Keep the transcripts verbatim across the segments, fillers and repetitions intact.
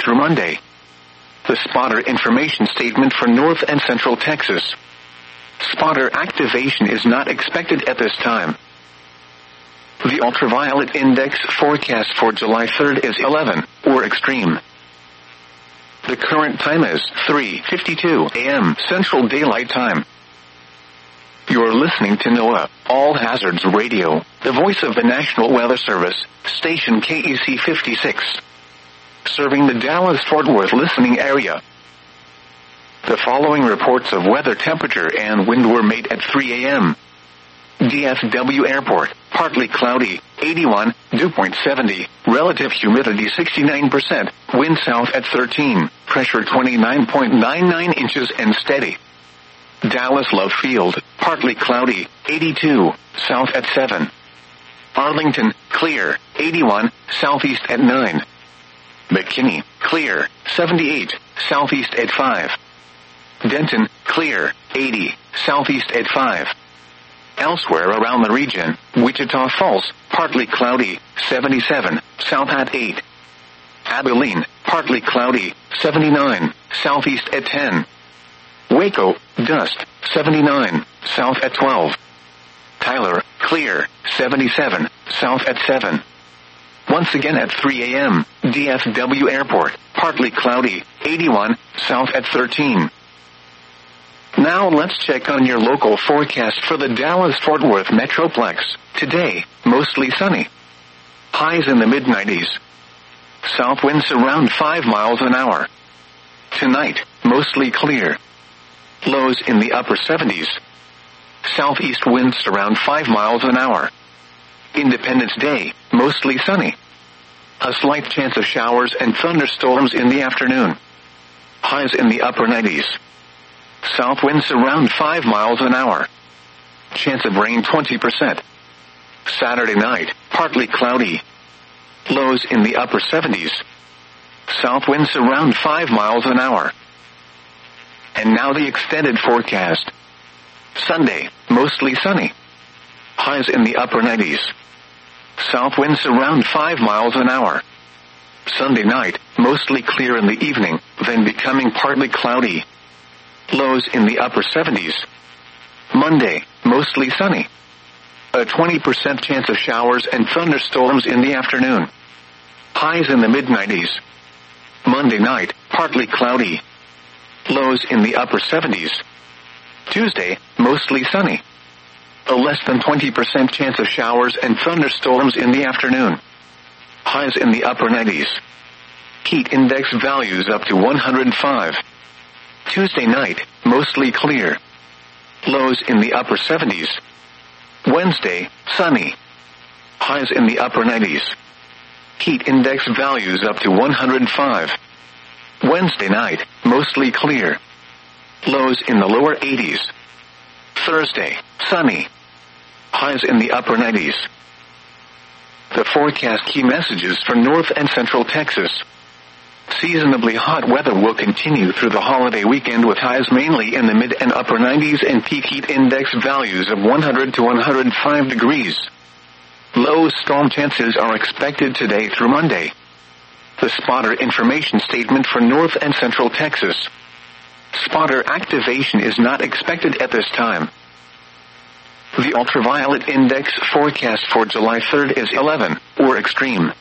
through Monday. The spotter information statement for North and Central Texas. Spotter activation is not expected at this time. The ultraviolet index forecast for July third is eleven, or extreme. The current time is three fifty-two a.m. Central Daylight Time. You're listening to NOAA, All Hazards Radio, the voice of the National Weather Service, station K E C fifty-six. Serving the Dallas-Fort Worth listening area. The following reports of weather temperature and wind were made at three a.m. D F W Airport, partly cloudy, eighty-one, dew point seventy, relative humidity sixty-nine percent, wind south at thirteen, pressure twenty-nine point nine nine inches and steady. Dallas Love Field, partly cloudy, eighty-two, south at seven. Arlington, clear, eighty-one, southeast at nine. McKinney, clear, seventy-eight, southeast at five. Denton, clear, eighty, southeast at five. Elsewhere around the region, Wichita Falls, partly cloudy, seventy-seven, south at eight. Abilene, partly cloudy, seventy-nine, southeast at ten. Waco, dust, seventy-nine, south at twelve. Tyler, clear, seventy-seven, south at seven. Once again at three a.m., D F W Airport, partly cloudy, eighty-one, south at thirteen. Now let's check on your local forecast for the Dallas-Fort Worth Metroplex. Today, mostly sunny. Highs in the mid nineties. South winds around five miles an hour. Tonight, mostly clear. Lows in the upper seventies. Southeast winds around five miles an hour. Independence Day, mostly sunny. A slight chance of showers and thunderstorms in the afternoon. Highs in the upper nineties. South winds around five miles an hour. Chance of rain twenty percent. Saturday night, partly cloudy. Lows in the upper seventies. South winds around five miles an hour. And now the extended forecast. Sunday, mostly sunny. Highs in the upper nineties. South winds around five miles an hour. Sunday night, mostly clear in the evening, then becoming partly cloudy. Lows in the upper seventies. Monday, mostly sunny. A twenty percent chance of showers and thunderstorms in the afternoon. Highs in the mid nineties. Monday night, partly cloudy. Lows in the upper seventies. Tuesday, mostly sunny. A less than twenty percent chance of showers and thunderstorms in the afternoon. Highs in the upper nineties. Heat index values up to one hundred five. Tuesday night, mostly clear. Lows in the upper seventies. Wednesday, sunny. Highs in the upper nineties. Heat index values up to one hundred five. Wednesday night, mostly clear. Lows in the lower eighties. Thursday, sunny. Highs in the upper nineties. The forecast key messages for North and Central Texas. Seasonably hot weather will continue through the holiday weekend with highs mainly in the mid and upper nineties and peak heat index values of one hundred to one hundred five degrees. Low storm chances are expected today through Monday. The spotter information statement for North and Central Texas. Spotter activation is not expected at this time. The ultraviolet index forecast for July third is eleven, or extreme.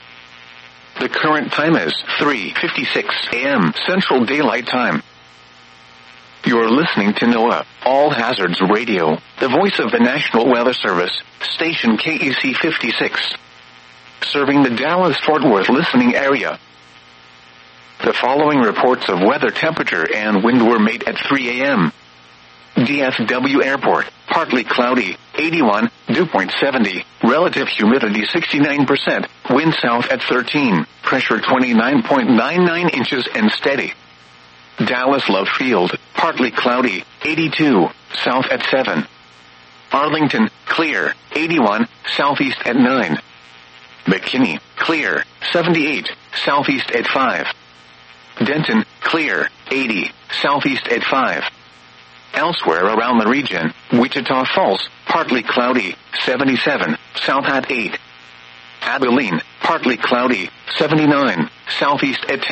The current time is three fifty-six a.m. Central Daylight Time. You're listening to NOAA, All Hazards Radio, the voice of the National Weather Service, station K E C fifty-six. Serving the Dallas-Fort Worth listening area. The following reports of weather temperature and wind were made at three a.m. D F W Airport, partly cloudy, eighty-one, dew point seventy, relative humidity sixty-nine percent, wind south at thirteen, pressure twenty-nine point nine nine inches and steady. Dallas Love Field, partly cloudy, eighty-two, south at seven. Arlington, clear, eighty-one, southeast at nine. McKinney, clear, seventy-eight, southeast at five. Denton, clear, eighty, southeast at five. Elsewhere around the region, Wichita Falls, partly cloudy, seventy-seven, south at eight. Abilene, partly cloudy, seventy-nine, southeast at ten.